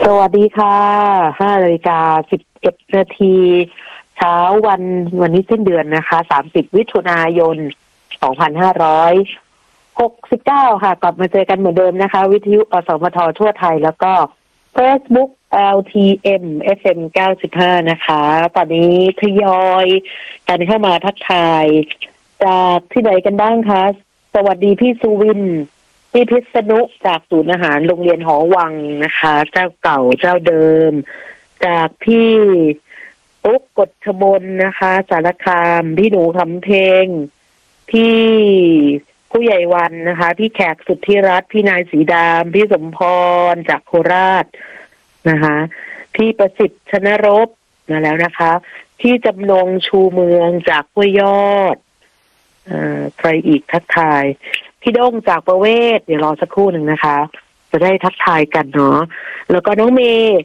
วัสดีค่ะ5:11 นาทีเช้าวันนี้สิ้นเดือนนะคะ30มิถุนายน2569ค่ะกลับมาเจอกันเหมือนเดิมนะคะวิทยุอสมททั่วไทยแล้วก็ Facebook LTM FM 95นะคะตอนนี้ทยอยกันเข้ามาทักทายจากที่ไหนกันบ้างคะสวัสดีพี่สุวินพี่พิษณุจากศูนย์อาหารโรงเรียนหอวังนะคะเจ้าเก่าเจ้าเดิมจากพี่ตุ๊กกฎชมนนะคะสารคามพี่หนูคำเพลงพี่ผู้ใหญ่วันนะคะพี่แขกสุทธิรัตน์พี่นายสีดามพี่สมพรจากโคราชนะคะพี่ประสิทธิ์ชนรบมาแล้วนะคะพี่จำนงชูเมืองจากห้วยยอดใครอีกทักทายพี่ด้งจากประเวศเดี๋ยวรอสักครู่หนึ่งนะคะจะได้ทักทายกันเนาะแล้วก็น้องเมย์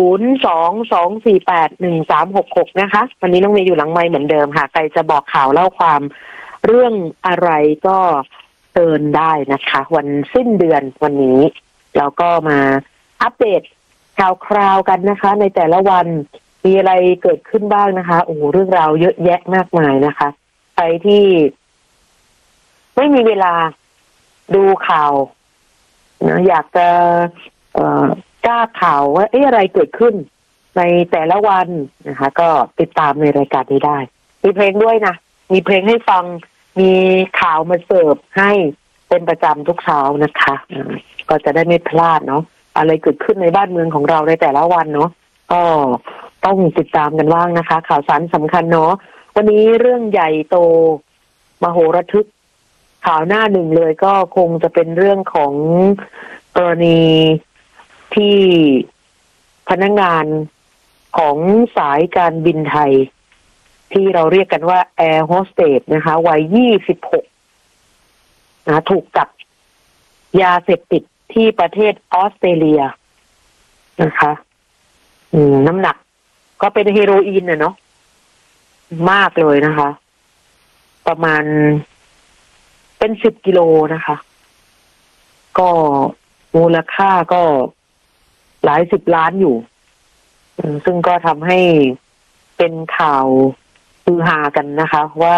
022481366นะคะวันนี้น้องเมย์อยู่หลังไมค์เหมือนเดิมค่ะใครจะบอกข่าวเล่าความเรื่องอะไรก็เชิญได้นะคะวันสิ้นเดือนวันนี้เราก็มาอัปเดตข่าวคราวกันนะคะในแต่ละวันมีอะไรเกิดขึ้นบ้างนะคะโอ้โหเรื่องราวเยอะแยะมากมายนะคะใครที่ไม่มีเวลาดูข่าวนะอยากจะกล้าข่าวว่าอะไรเกิดขึ้นในแต่ละวันนะคะก็ติดตามในรายการนี้ได้มีเพลงด้วยนะมีเพลงให้ฟังมีข่าวมาเสิร์ฟให้เป็นประจำทุกเช้านะคะก็จะได้ไม่พลาดเนาะอะไรเกิดขึ้นในบ้านเมืองของเราในแต่ละวันเนาะก็ต้องติดตามกันบ้างนะคะข่าวสารสำคัญเนาะวันนี้เรื่องใหญ่โตมโหระทึกข่าวหน้าหนึ่งเลยก็คงจะเป็นเรื่องของกรณีที่พนักงานของสายการบินไทยที่เราเรียกกันว่าแอร์โฮสเตสนะคะวัย26นะถูกจับยาเสพติดที่ประเทศออสเตรเลียนะคะน้ำหนักก็เป็นเฮโรอีนเนาะมากเลยนะคะประมาณเป็น10 กิโลนะคะก็มูลค่าก็หลาย10 ล้านอยู่ซึ่งก็ทำให้เป็นข่าวฮือฮากันนะคะว่า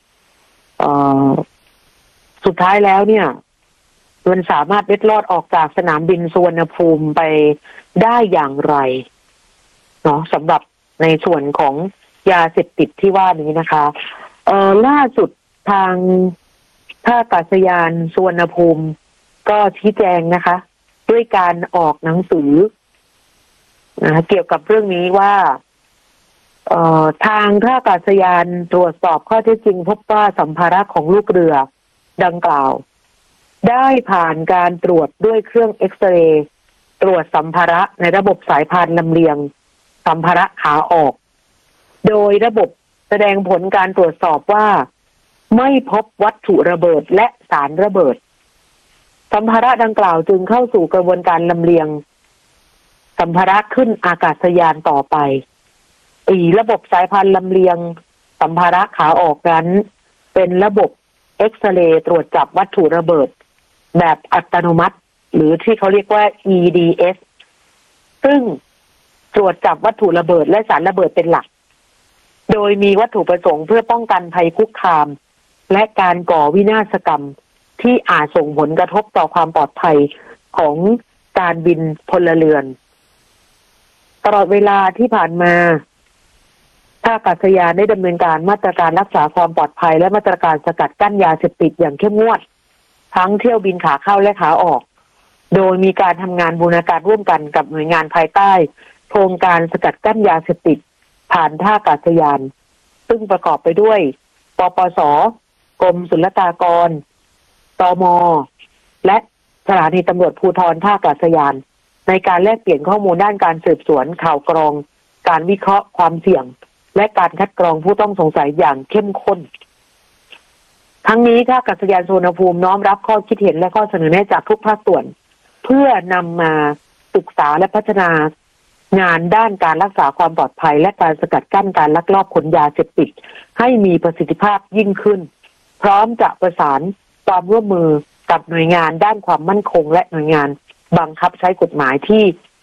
สุดท้ายแล้วเนี่ยมันสามารถเล็ดลอดออกจากสนามบินสุวรรณภูมิไปได้อย่างไรเนาะสำหรับในส่วนของยาเสพติดที่ว่านี้นะคะล่าสุดทางท่าอากาศยานสุวรรณภูมิก็ชี้แจงนะคะด้วยการออกหนังสือเกี่ยวกับเรื่องนี้ว่าทางท่าอากาศยานตรวจสอบข้อเท็จจริงพบว่าสัมภาระของลูกเรือดังกล่าวได้ผ่านการตรวจด้วยเครื่องเอ็กซเรย์ตรวจสัมภาระในระบบสายพานลำเลียงสัมภาระขาออกโดยระบบแสดงผลการตรวจสอบว่าไม่พบวัตถุระเบิดและสารระเบิดสัมภาระดังกล่าวจึงเข้าสู่กระบวนการลำเลียงสัมภาระขึ้นอากาศยานต่อไประบบสายพานลำเลียงสัมภาระขาออกนั้นเป็นระบบเอ็กซเรย์ตรวจจับวัตถุระเบิดแบบอัตโนมัติหรือที่เขาเรียกว่า EDS ซึ่งตรวจจับวัตถุระเบิดและสารระเบิดเป็นหลักโดยมีวัตถุประสงค์เพื่อป้องกันภัยคุกคามและการก่อวินาศกรรมที่อาจส่งผลกระทบต่อความปลอดภัยของการบินพลเรือนตลอดเวลาที่ผ่านมาท่าอากาศยานได้ดำเนินการมาตรการรักษาความปลอดภัยและมาตรการสกัดกั้นยาเสพติดอย่างเข้มงวดทั้งเที่ยวบินขาเข้าและขาออกโดยมีการทำงานบูรณาการร่วมกันกับหน่วยงานภายใต้โครงการสกัดกั้นยาเสพติดผ่านท่าอากาศยานซึ่งประกอบไปด้วยปปส.กรมศุลกากรตม.และสถานีตำรวจภูธรท่าอากาศยานในการแลกเปลี่ยนข้อมูลด้านการสืบสวนข่าวกรองการวิเคราะห์ความเสี่ยงและการคัดกรองผู้ต้องสงสัยอย่างเข้มข้นทั้งนี้ท่าอากาศยานสุวรรณภูมิน้อมรับข้อคิดเห็นและข้อเสนอแนะจากทุกภาคส่วนเพื่อนำมาศึกษาและพัฒนางานด้านการรักษาความปลอดภัยและการสกัดกั้นการลักลอบขนยาเสพติดให้มีประสิทธิภาพยิ่งขึ้นพร้อมจะประสานความร่วมมือกับหน่วยงานด้านความมั่นคงและหน่วยงานบังคับใช้กฎหมายที่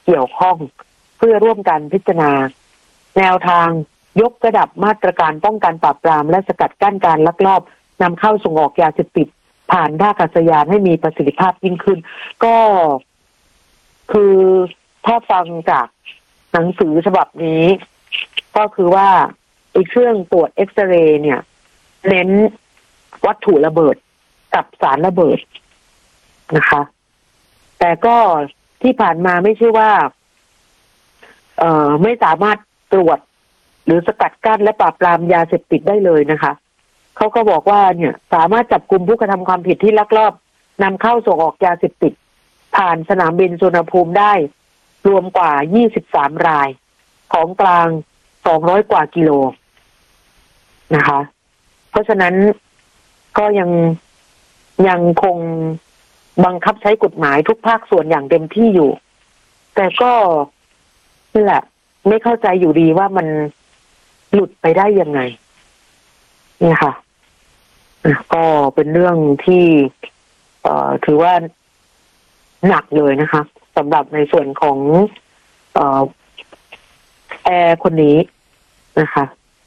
เกี่ยวข้องเพื่อร่วมกันพิจารณาแนวทางยกระดับมาตรการป้องกันปราบปรามและสกัดกั้นการลักลอบนำเข้าส่งออกยาเสพติดผ่านท่าอากาศยานให้มีประสิทธิภาพยิ่งขึ้นก็คือถ้าฟังจากหนังสือฉบับนี้ก็คือว่าอีกเครื่องตรวจเอ็กซเรย์เนี่ยเน้นวัตถุระเบิดกับสารระเบิดนะคะแต่ก็ที่ผ่านมาไม่ใช่ว่าไม่สามารถตรวจหรือสกัดกั้นและปราบปรามยาเสพติดได้เลยนะคะเขาก็บอกว่าเนี่ยสามารถจับกลุ่มผู้กระทำความผิดที่ลักลอบนำเข้าส่งออกยาเสพติดผ่านสนามบินสุวรรณภูมิได้รวมกว่า23รายของกลาง200กว่ากิโลนะคะเพราะฉะนั้นก็ยังคงบังคับใช้กฎหมายทุกภาคส่วนอย่างเต็มที่อยู่แต่ก็นี่แหละไม่เข้าใจอยู่ดีว่ามันหลุดไปได้ยังไงเนี่ยค่ะก็เป็นเรื่องที่ถือว่าหนักเลยนะคะสำหรับในส่วนของแอร์คนนี้นะคะ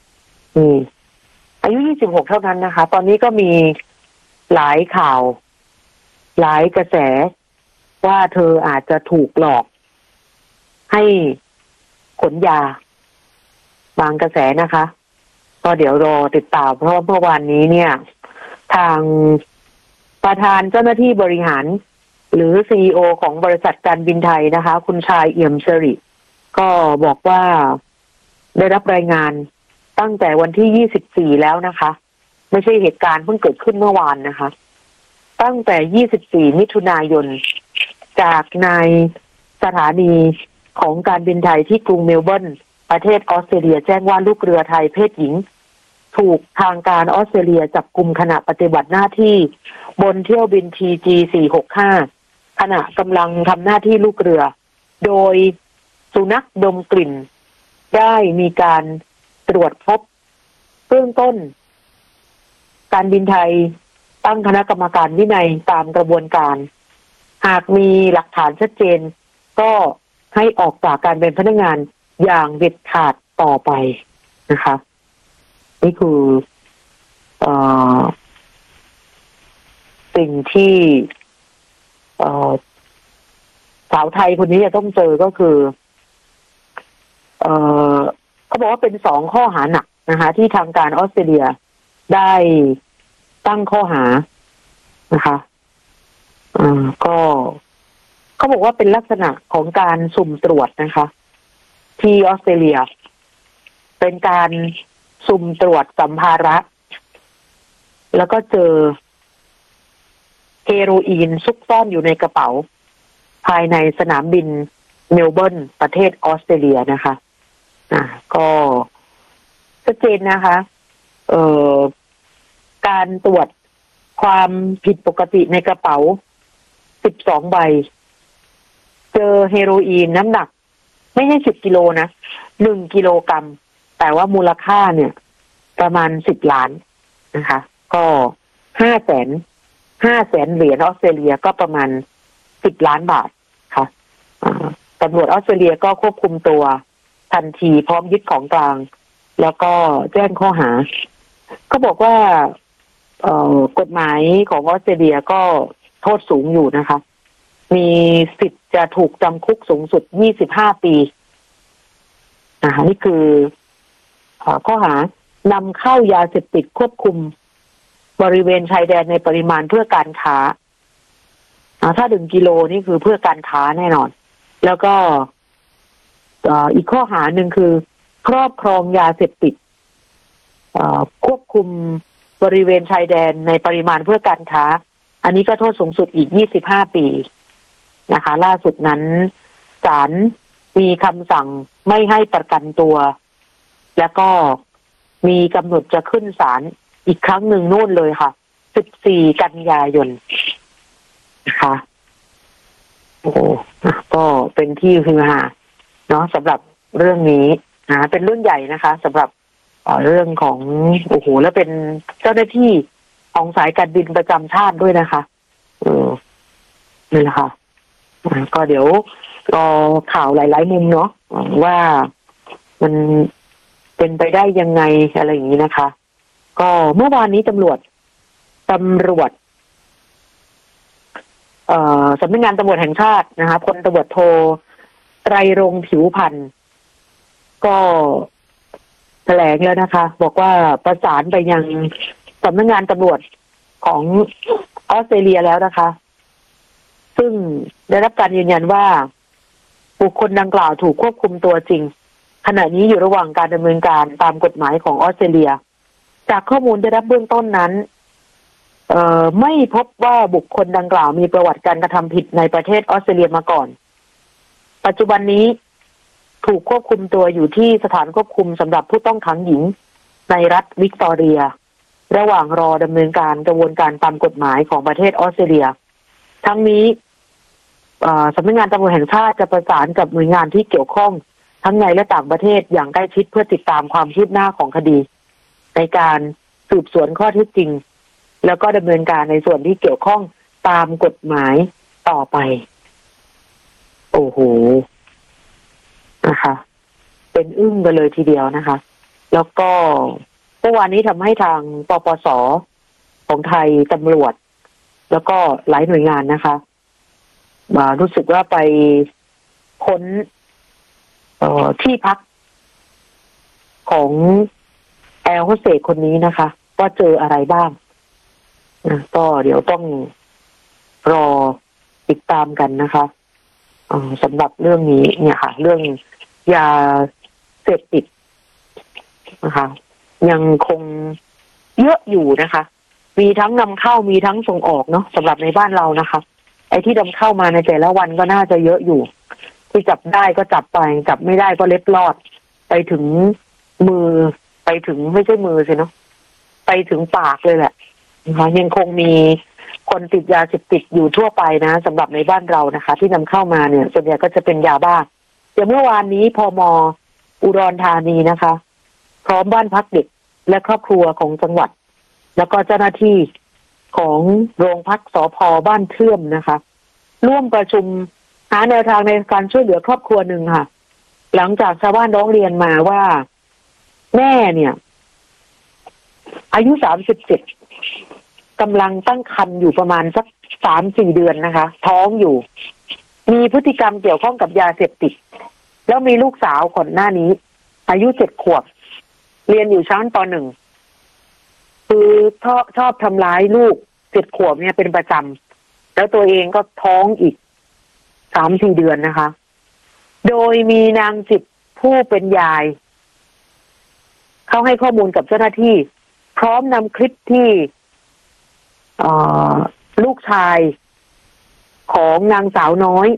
อายุ26เท่านั้นนะคะตอนนี้ก็มีหลายข่าวหลายกระแสว่าเธออาจจะถูกหลอกให้ขนยาบางกระแสนะคะก็เดี๋ยวรอติดตามเพราะว่าเมื่อวานนี้เนี่ยทางประธานเจ้าหน้าที่บริหารหรือ CEO ของบริษัทการบินไทยนะคะคุณชายเอี่ยมสิริก็บอกว่าได้รับรายงานตั้งแต่วันที่24แล้วนะคะไม่ใช่เหตุการณ์เพิ่งเกิดขึ้นเมื่อวานนะคะตั้งแต่24มิถุนายนจากนายสถานีของการบินไทยที่กรุงเมลเบิร์นประเทศออสเตรเลียแจ้งว่าลูกเรือไทยเพศหญิงถูกทางการออสเตรเลียจับกุมขณะปฏิบัติหน้าที่บนเที่ยวบิน TG 465ขณะกำลังทำหน้าที่ลูกเรือโดยสุนัขดมกลิ่นได้มีการตรวจพบเบื้องต้นการบินไทยตั้งคณะกรรมการวินัยตามกระบวนการหากมีหลักฐานชัดเจนก็ให้ออกจากการเป็นพนักงานอย่างเด็ดขาดต่อไปนะคะนี่คือสิ่งที่สาวไทยคนนี้จะต้องเจอก็คือเขาบอกว่าเป็น2ข้อหาหนักนะคะที่ทางการออสเตรเลียได้ตั้งข้อหานะคะก็เขาบอกว่าเป็นลักษณะของการสุ่มตรวจนะคะที่ออสเตรเลียเป็นการสุ่มตรวจสัมภาระแล้วก็เจอเฮโรอีนซุกซ่อนอยู่ในกระเป๋าภายในสนามบินเมลเบิร์นประเทศออสเตรเลียนะคะก็ชัดเจนนะคะการตรวจความผิดปกติในกระเป๋า12ใบเจอเฮโรอีนน้ำหนักไม่ใช่10กิโลนะ1กิโลกรัมแต่ว่ามูลค่าเนี่ยประมาณ10ล้านนะคะก็500,000เหรียญออสเตรเลียก็ประมาณ10ล้านบาทค่ะตำรวจออสเตรเลียก็ควบคุมตัวทันทีพร้อมยึดของกลางแล้วก็แจ้งข้อหาก็บอกว่ากฎหมายของออสเตรเลียก็โทษสูงอยู่นะคะมีสิทธิ์จะถูกจำคุกสูงสุด25ปีนะคะนี่คือข้อหานำเข้ายาเสพติดควบคุมบริเวณชายแดนในปริมาณเพื่อการค้าถ้า1กิโลนี่คือเพื่อการค้าแน่นอนแล้วก็อีกข้อหาหนึ่งคือครอบครองยาเสพติดควบคุมบริเวณชายแดนในปริมาณเพื่อการค้าอันนี้ก็โทษสูงสุดอีก25ปีนะคะล่าสุดนั้นศาลมีคำสั่งไม่ให้ประกันตัวแล้วก็มีกำหนดจะขึ้นศาลอีกครั้งหนึ่งนู่นเลยค่ะ14กันยายนนะคะโอ้ก็เป็นที่ฮือฮาเนาะสำหรับเรื่องนี้เป็นเรื่องใหญ่นะคะสำหรับเรื่องของโอ้โหแล้วเป็นเจ้าหน้าที่ของสายการบินประจำชาติด้วยนะคะนี่แหละค่ะก็เดี๋ยวรอข่าวหลายๆมุมเนาะว่ามันเป็นไปได้ยังไงอะไรอย่างนี้นะคะก็เมื่อวานนี้ตำรวจสำนักงานตำรวจแห่งชาตินะคะพลตำรวจโทไตรรงค์ผิวพันธ์ก็แถลงแล้วนะคะบอกว่าประสานไปยังสำนักงานตำรวจของออสเตรเลียแล้วนะคะซึ่งได้รับการยืนยันว่าบุคคลดังกล่าวถูกควบคุมตัวจริงขณะนี้อยู่ระหว่างการดำเนินการตามกฎหมายของออสเตรเลียจากข้อมูลได้รับเบื้องต้นนั้นไม่พบว่าบุคคลดังกล่าวมีประวัติการกระทำผิดในประเทศออสเตรเลียมาก่อนปัจจุบันนี้ถูกควบคุมตัวอยู่ที่สถานควบคุมสำหรับผู้ต้องขังหญิงในรัฐวิกตอเรียระหว่างรอดำเนินการกระบวนการตามกฎหมายของประเทศออสเตรเลียทั้งนี้สำนักงานตำรวจแห่งชาติจะประสานกับหน่วยงานที่เกี่ยวข้องทั้งในและต่างประเทศอย่างใกล้ชิดเพื่อติดตามความคืบหน้าของคดีในการสืบสวนข้อเท็จจริงแล้วก็ดำเนินการในส่วนที่เกี่ยวข้องตามกฎหมายต่อไปโอ้โหนะคะเป็นอึ้งกันเลยทีเดียวนะคะแล้วก็เมื่อวานนี้ทำให้ทางปปส.ของไทยตำรวจแล้วก็หลายหน่วยงานนะคะรู้สึกว่าไปค้นที่พักของแอร์โฮสเตสคนนี้นะคะว่าเจออะไรบ้างก็เดี๋ยวต้องรอติดตามกันนะคะสำหรับเรื่องนี้เนี่ยค่ะเรื่องยาเสพติดนะคะยังคงเยอะอยู่นะคะมีทั้งนำเข้ามีทั้งส่งออกเนาะสำหรับในบ้านเรานะคะไอ้ที่นำเข้ามาในแต่ละวันก็น่าจะเยอะอยู่ที่จับได้ก็จับไปจับไม่ได้ก็เล็ดลอดไปถึงมือไปถึงไม่ใช่มือสิเนาะไปถึงปากเลยแหละนะคะยังคงมีคนติดยาเสพติดอยู่ทั่วไปนะสำหรับในบ้านเรานะคะที่นำเข้ามาเนี่ยส่วนใหญ่ก็จะเป็นยาบ้าอย่างเมื่อวานนี้พม.อุดรธานีนะคะพร้อมบ้านพักเด็กและครอบครัวของจังหวัดแล้วก็เจ้าหน้าที่ของโรงพักสภ.บ้านเทื่อมนะคะร่วมประชุมหาแนวทางในการช่วยเหลือครอบครัวหนึ่งค่ะหลังจากชาวบ้านร้องเรียนมาว่าแม่เนี่ยอายุ37กำลังตั้งครรภ์อยู่ประมาณสัก 3-4 เดือนนะคะท้องอยู่มีพฤติกรรมเกี่ยวข้องกับยาเสพติดแล้วมีลูกสาวก่อนหน้านี้อายุ7 ขวบเรียนอยู่ชั้นป.1คือชอบทำร้ายลูก7 ขวบเนี่ยเป็นประจำแล้วตัวเองก็ท้องอีก 3-4 เดือนนะคะโดยมีนางจิตผู้เป็นยายเขาให้ข้อมูลกับเจ้าหน้าที่พร้อมนำคลิปที่ลูกชายของนางสาวน้อย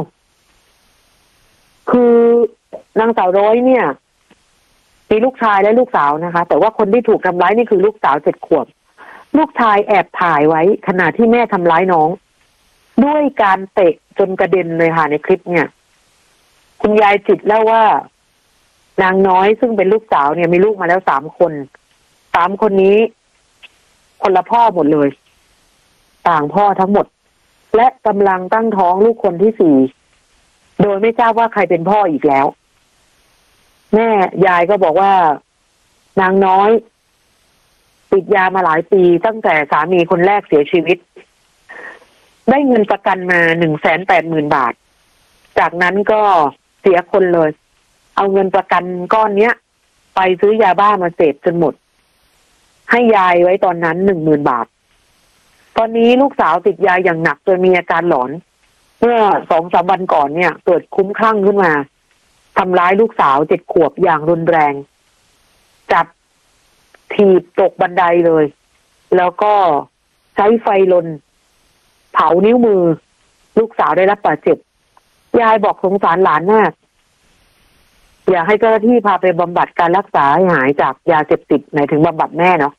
คือนางสาวน้อยเนี่ยมีลูกชายและลูกสาวนะคะแต่ว่าคนที่ถูกทำร้ายนี่คือลูกสาว7 ขวบลูกชายแอบถ่ายไว้ขณะที่แม่ทำร้ายน้องด้วยการเตะจนกระเด็นเลยค่ะในคลิปเนี่ยคุณยายจิตเล่าว่านางน้อยซึ่งเป็นลูกสาวเนี่ยมีลูกมาแล้ว3 คน3 คนนี้คนละพ่อหมดเลยต่างพ่อทั้งหมดและกำลังตั้งท้องลูกคนที่4โดยไม่ทราบว่าใครเป็นพ่ออีกแล้วแม่ยายก็บอกว่านางน้อยติดยามาหลายปีตั้งแต่สามีคนแรกเสียชีวิตได้เงินประกันมา 180,000 บาทจากนั้นก็เสียคนเลยเอาเงินประกันก้อนเนี้ยไปซื้อยาบ้ามาเสพจนหมดให้ยายไว้ตอนนั้น 10,000 บาทตอนนี้ลูกสาวติดยาอย่างหนักจนมีอาการหลอนเมื่อ 2-3 วันก่อนเนี่ยเกิดคลุ้มคลั่งขึ้นมาทำร้ายลูกสาว7 ขวบอย่างรุนแรงจับถีบตกบันไดเลยแล้วก็ใช้ไฟลนเผานิ้วมือลูกสาวได้รับบาดเจ็บยายบอกสงสารหลานมากอยากให้เจ้าหน้าที่พาไปบำบัดการรักษาให้หายจากยาเสพติดหมายถึงบำบัดแม่เนาะ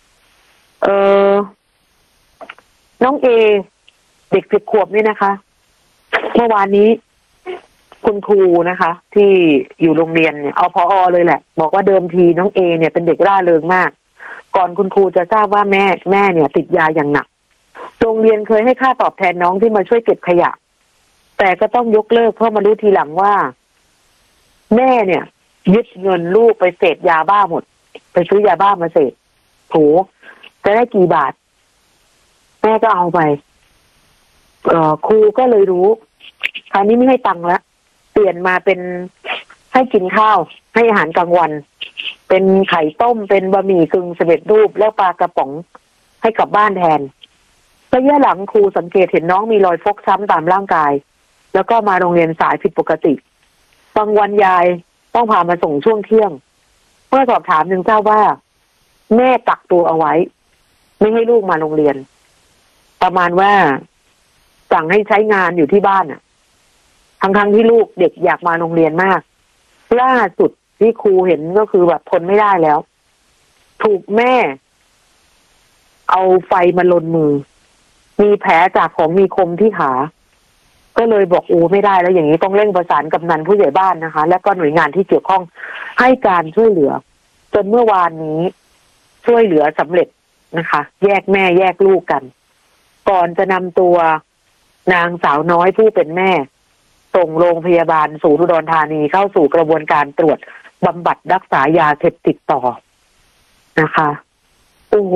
น้องเอเด็ก10 ขวบนี่นะคะเมื่อวานนี้คุณครูนะคะที่อยู่โรงเรียนเนี่ยเอาผอ.เลยแหละบอกว่าเดิมทีน้องเอเนี่ยเป็นเด็กร่าเริงมากก่อนคุณครูจะทราบว่าแม่เนี่ยติดยาอย่างหนักโรงเรียนเคยให้ค่าตอบแทนน้องที่มาช่วยเก็บขยะแต่แต่ก็ต้องยกเลิกเพราะมารู้ทีหลังว่า แม่เนี่ยยึดเงินลูกไปเสพยาบ้าหมด ไปซื้อยาบ้ามาเสพโถจะได้กี่บาทแม่ก็เอาไปครูก็เลยรู้คราวนี้ไม่ให้ตังค์ละเปลี่ยนมาเป็นให้กินข้าวให้อาหารกลางวันเป็นไข่ต้มเป็นบะหมี่กึ่งสำเร็จรูปแล้วปลากระป๋องให้กลับบ้านแทนระยะหลังครูสังเกตเห็นน้องมีรอยฟกช้ำตามร่างกายแล้วก็มาโรงเรียนสายผิดปกติบางวันยายต้องพามาส่งช่วงเที่ยงเมื่อสอบถามถึงเจ้าว่าแม่กักตัวเอาไว้ไม่ให้ลูกมาโรงเรียนประมาณว่าสั่งให้ใช้งานอยู่ที่บ้านอ่ะทั้งที่ลูกเด็กอยากมาโรงเรียนมากล่าสุดที่ครูเห็นก็คือแบบทนไม่ได้แล้วถูกแม่เอาไฟมาลนมือมีแผลจากของมีคมที่ขาก็เลยบอกไม่ได้แล้วอย่างนี้ต้องเร่งประสานกำนันผู้ใหญ่บ้านนะคะ และก็หน่วยงานที่เกี่ยวข้องให้การช่วยเหลือจนเมื่อวานนี้ช่วยเหลือสำเร็จนะคะแยกแม่แยกลูกกันก่อนจะนำตัวนางสาวน้อยผู้เป็นแม่ส่งโรงพยาบาลศูนย์อุดรธานีเข้าสู่กระบวนการตรวจบำบัดรักษายาเสพติดต่อนะคะโอ้โห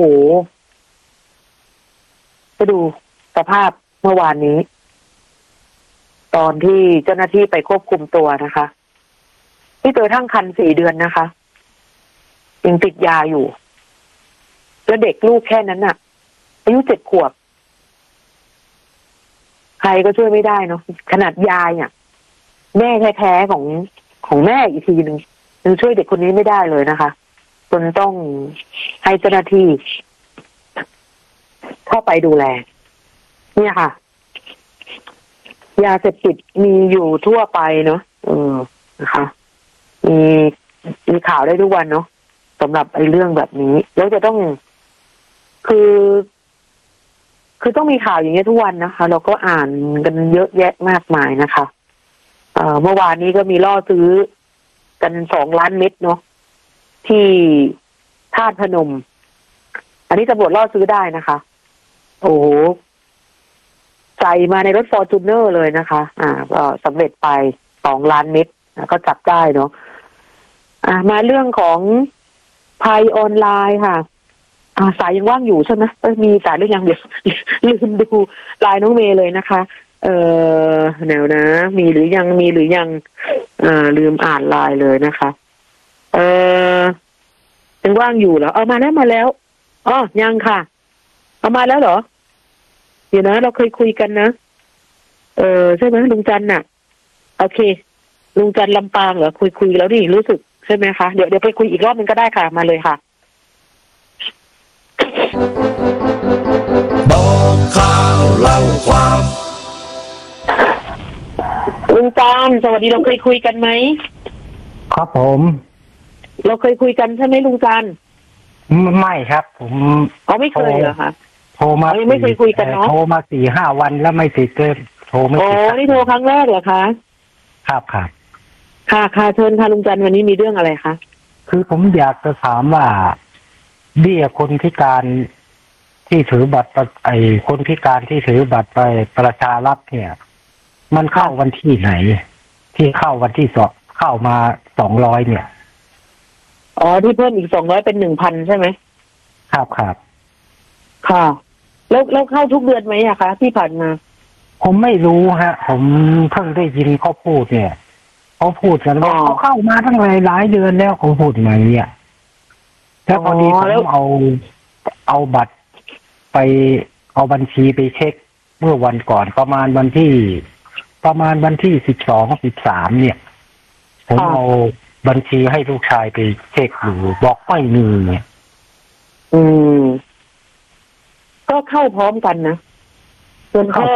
ไปดูสภาพเมื่อวานนี้ตอนที่เจ้าหน้าที่ไปควบคุมตัวนะคะที่ตัวทั้งคัน4 เดือนนะคะยังติดยาอยู่แล้วเด็กลูกแค่นั้นน่ะอายุ7 ขวบใครก็ช่วยไม่ได้เนาะขนาดยายเนี่ยแม่แท้ๆของแม่อีกทีนึงยังช่วยเด็กคนนี้ไม่ได้เลยนะคะจนต้องให้เจ้าหน้าที่เข้าไปดูแลเนี่ยค่ะยาเสพติดมีอยู่ทั่วไปเนาะนะคะมีข่าวได้ทุกวันเนาะสำหรับไอ้เรื่องแบบนี้แล้วจะต้องคือต้องมีข่าวอย่างเงี้ยทุกวันนะคะเราก็อ่านกันเยอะแยะมากมายนะคะเมื่อวานนี้ก็มีล่อซื้อกัน2 ล้านเม็ดเนาะที่ธาตุพนมอันนี้ตำรวจล่อซื้อได้นะคะโอ้โหใส่มาในรถฟอร์จูเนอร์เลยนะคะก็สำเร็จไป2 ล้านเม็ดก็จับได้เนาะมาเรื่องของภัยออนไลน์ค่ะสายยังว่างอยู่ใช่ไหมมีสายหรือยังเดี๋ยวลืมดูไลน์น้องเมย์เลยนะคะแนวนะมีหรือยังลืมอ่านไลน์เลยนะคะยังว่างอยู่เหรอเอามาแล้วยังค่ะเอามาแล้วเหรอเดี๋ยวนะเราเคยคุยกันนะใช่ไหมลุงจันน่ะโอเคลุงจันลำปางเหรอคุยแล้วนี่รู้สึกใช่ไหมคะเดี๋ยวไปคุยอีกรอบนึงก็ได้ค่ะมาเลยค่ะบอกข่าวเล่าความลุงจันสวัสดีเราเคยคุยกันไหมครับผมเราเคยคุยกันใช่ไหมลุงจันไม่ครับผมไม่เคยเหรอคะโทรมาไม่เคยคุยกันเนาะโทรมา4-5 วันแล้วไม่ติดเลยโทรไม่ติดนี่โทรครั้งแรกเหรอคะครับค่ะเชิญค่ะลุงจันวันนี้มีเรื่องอะไรคะคือผมอยากจะถามว่าเบี้ยคนพิการที่ถือบัตรคนพิการที่ถือบัตรไปประชารัฐเนี่ยมันเข้าวันที่ไหนที่เข้าวันที่เข้ามา200เนี่ยที่เพิ่มอีก200เป็น 1,000 ใช่ไหมครับค่ะแล้วเข้าทุกเดือนไหมอะคะที่ผ่านมาผมไม่รู้ฮะผมเพิ่งได้ยินเขาพูดเนี่ยเขาพูดกันว่าเขาเข้ามาตั้งหลายเดือนแล้วเขาพูดมาเนี่ยแล้วพอดีผมเอาบัตรไปเอาบัญชีไปเช็คเมื่อวันก่อนประมาณวันที่12-13เนี่ยผมเอาบัญชีให้ลูกชายไปเช็คอยู่บอกไม่มีเนี่ยก็เข้าพร้อมกันนะส่วนเข้า